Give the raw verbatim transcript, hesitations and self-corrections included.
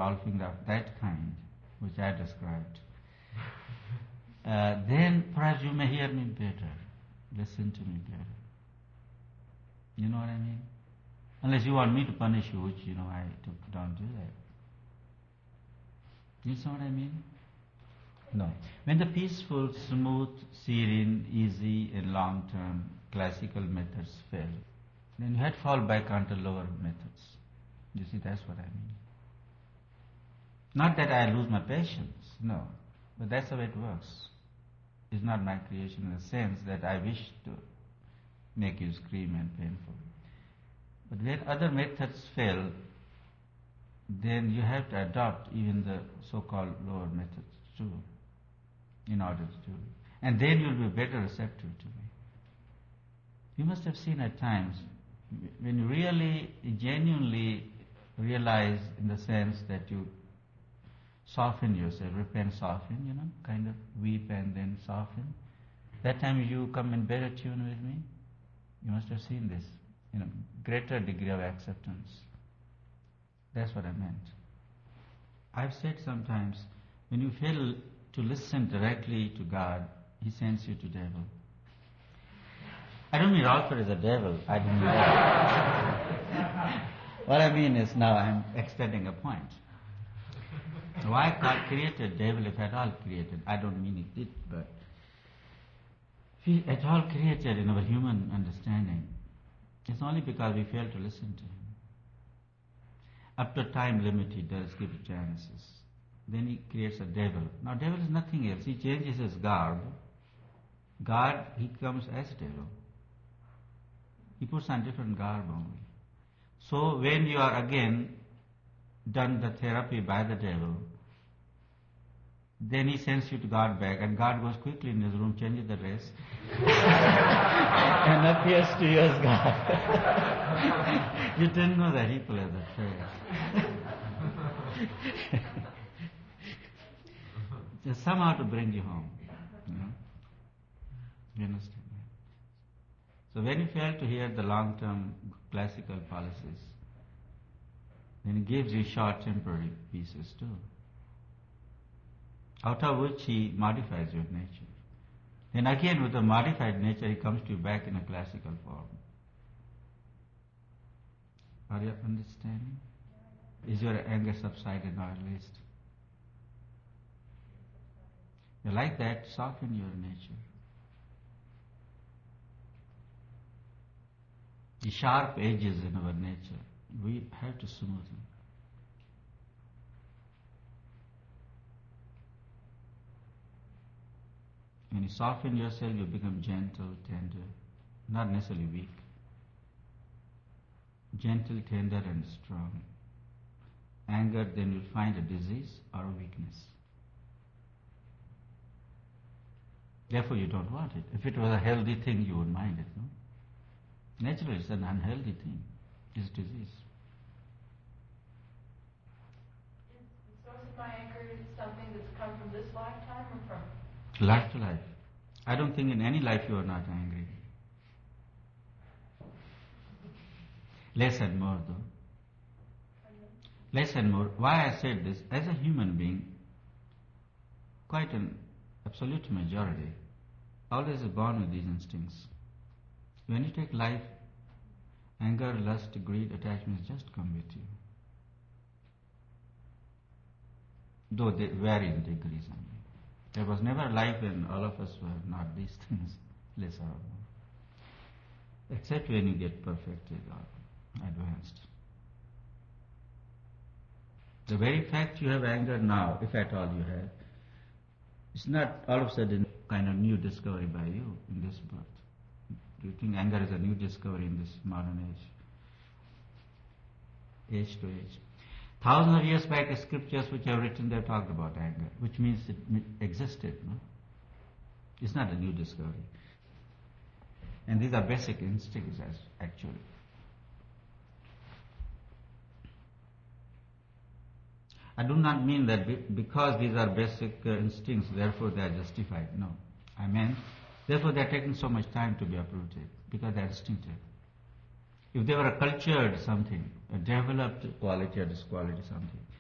all finger of that kind, which I described, uh, then perhaps you may hear me better, listen to me better. You know what I mean? Unless you want me to punish you, which, you know, I don't do that. You see what I mean? No. When the peaceful, smooth, serene, easy and long-term classical methods fail, then you had to fall back onto lower methods. You see, that's what I mean. Not that I lose my patience, no. But that's the way it works. It's not my creation in the sense that I wish to make you scream and painful. But when other methods fail, then you have to adopt even the so-called lower methods too, in order to do it. And then you'll be better receptive to me. You must have seen at times, when you really, genuinely realize in the sense that you soften yourself, repent, soften, you know, kind of weep and then soften. That time you come in better tune with me. You must have seen this, you know, greater degree of acceptance. That's what I meant. I've said sometimes, when you fail to listen directly to God, He sends you to devil. I don't mean Ralph is a devil. I don't mean that. What I mean is, now I'm extending a point. Why God created devil, if at all created? I don't mean He did, but if He at all created in our human understanding, it's only because we fail to listen to Him. Up to time limit He does give chances. Then He creates a devil. Now devil is nothing else. He changes his garb. God, He comes as devil. He puts on different garb only. So when you are again done the therapy by the devil, then He sends you to God back, and God goes quickly in His room, changes the dress, and appears to you as God. You didn't know that He plays that trick. Just somehow to bring you home. You know? You understand? So when you fail to hear the long-term classical policies, then He gives you short temporary pieces too, out of which He modifies your nature. Then again with the modified nature He comes to you back in a classical form. Are you understanding? Is your anger subsided now at least? You like that, soften your nature. The sharp edges in our nature, we have to smoothen. When you soften yourself, you become gentle, tender, not necessarily weak. Gentle, tender and strong. Anger, then you'll find a disease or a weakness. Therefore you don't want it. If it was a healthy thing, you would mind it, no? Naturally, it's an unhealthy thing. It's disease. Is the source of my anger something that's come from this lifetime or from? Life to life. I don't think in any life you are not angry. Less and more though. Less and more. Why I said this, as a human being, quite an absolute majority, always is born with these instincts. When you take life, anger, lust, greed, attachments just come with you. Though they vary in degrees. I mean. There was never a life when all of us were not these things, less or more. Except when you get perfected or advanced. The very fact you have anger now, if at all you have, it's not all of a sudden kind of new discovery by you in this birth. Do you think anger is a new discovery in this modern age? Age to age. Thousands of years back, scriptures which have written, they have talked about anger, which means it existed. No? It's not a new discovery. And these are basic instincts, actually. I do not mean that because these are basic uh, instincts, therefore they are justified. No. I meant, therefore they are taking so much time to be uprooted, because they are instinctive. If they were a cultured something, a developed quality or disquality something,